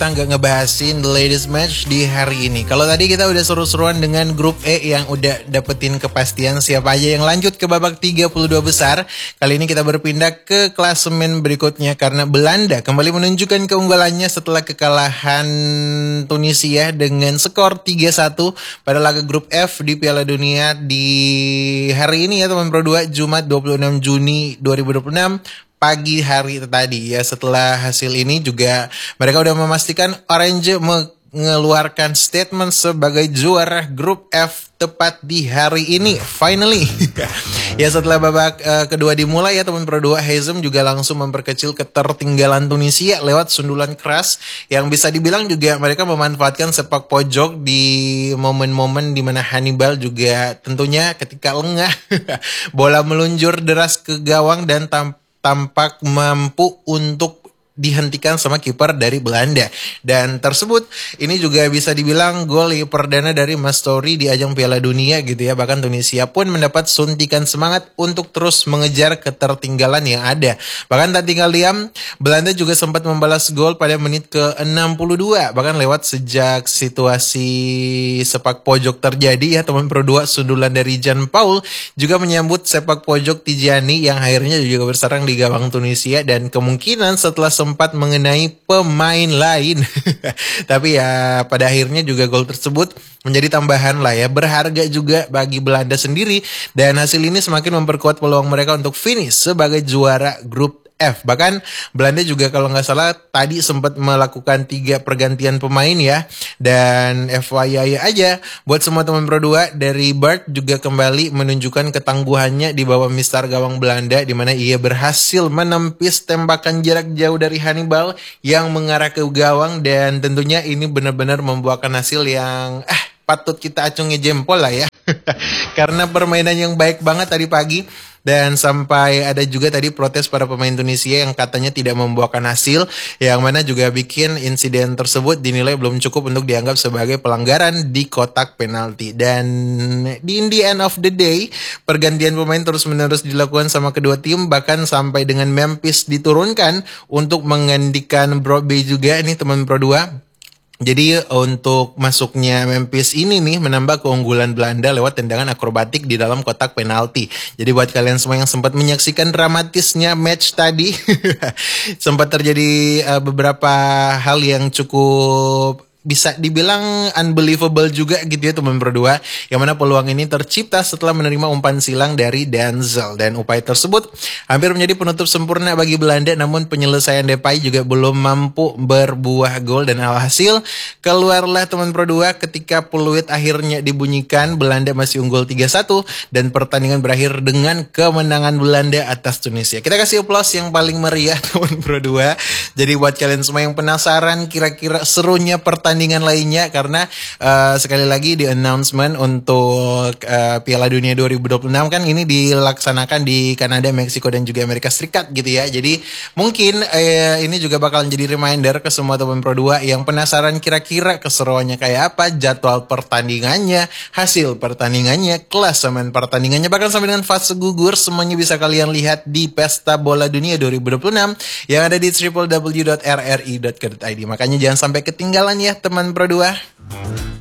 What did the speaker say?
kita nggak ngebahasin the latest match di hari ini. Kalau tadi kita udah seru-seruan dengan grup E yang udah dapetin kepastian siapa aja yang lanjut ke babak 32 besar. Kali ini kita berpindah ke klasemen berikutnya karena Belanda kembali menunjukkan keunggulannya setelah kekalahan Tunisia dengan skor 3-1 pada laga grup F di Piala Dunia di hari ini ya teman Pro 2, Jumat 26 Juni 2026. Pagi hari tadi ya. Setelah hasil ini juga mereka udah memastikan Orange mengeluarkan statement sebagai juara grup F tepat di hari ini finally. Ya setelah babak kedua dimulai ya teman Pro 2, Hazem juga langsung memperkecil ketertinggalan Tunisia lewat sundulan keras yang bisa dibilang juga mereka memanfaatkan sepak pojok di momen-momen di mana Hannibal juga tentunya ketika lengah bola meluncur deras ke gawang dan tampak mampu untuk dihentikan sama kiper dari Belanda. Dan tersebut ini juga bisa dibilang gol perdana dari Mastori di ajang Piala Dunia gitu ya. Bahkan Tunisia pun mendapat suntikan semangat untuk terus mengejar ketertinggalan yang ada. Bahkan tak tinggal diam, Belanda juga sempat membalas gol pada menit ke-62. Bahkan lewat sejak situasi sepak pojok terjadi ya teman Pro 2, sundulan dari Jean Paul juga menyambut sepak pojok Tijani yang akhirnya juga bersarang di gawang Tunisia dan kemungkinan setelah sempat mengenai pemain lain. Tapi ya pada akhirnya juga gol tersebut menjadi tambahan lah ya, berharga juga bagi Belanda sendiri dan hasil ini semakin memperkuat peluang mereka untuk finish sebagai juara grup F. Bahkan Belanda juga kalau nggak salah tadi sempat melakukan 3 pergantian pemain ya. Dan FYI aja buat semua teman Pro 2, dari Bart juga kembali menunjukkan ketangguhannya di bawah mistar gawang Belanda di mana ia berhasil menempis tembakan jarak jauh dari Hannibal yang mengarah ke gawang dan tentunya ini benar-benar membuahkan hasil yang patut kita acungi jempol lah ya. Karena permainan yang baik banget tadi pagi. Dan sampai ada juga tadi protes para pemain Tunisia yang katanya tidak membuahkan hasil, yang mana juga bikin insiden tersebut dinilai belum cukup untuk dianggap sebagai pelanggaran di kotak penalti. Dan di the end of the day, pergantian pemain terus-menerus dilakukan sama kedua tim, bahkan sampai dengan Memphis diturunkan untuk menggantikan Brobbey juga nih teman Pro 2. Jadi untuk masuknya Memphis ini nih menambah keunggulan Belanda lewat tendangan akrobatik di dalam kotak penalti. Jadi buat kalian semua yang sempat menyaksikan dramatisnya match tadi, sempat terjadi beberapa hal yang cukup bisa dibilang unbelievable juga gitu ya teman Pro 2, yang mana peluang ini tercipta setelah menerima umpan silang dari Denzel dan upaya tersebut hampir menjadi penutup sempurna bagi Belanda, namun penyelesaian Depay juga belum mampu berbuah gol dan alhasil keluarlah teman Pro 2 ketika peluit akhirnya dibunyikan. Belanda masih unggul 3-1 dan pertandingan berakhir dengan kemenangan Belanda atas Tunisia. Kita kasih aplaus yang paling meriah teman Pro 2. Jadi buat kalian semua yang penasaran kira-kira serunya pertandingan lainnya, karena sekali lagi di announcement untuk Piala Dunia 2026 kan ini dilaksanakan di Kanada, Meksiko dan juga Amerika Serikat gitu ya. Jadi mungkin ini juga bakal jadi reminder ke semua teman Pro 2 yang penasaran kira-kira keseruannya kayak apa, jadwal pertandingannya, hasil pertandingannya, klasemen pertandingannya, bahkan sampai dengan fase gugur, semuanya bisa kalian lihat di Pesta Bola Dunia 2026 yang ada di www.rri.co.id. Makanya jangan sampai ketinggalan ya teman Pro 2.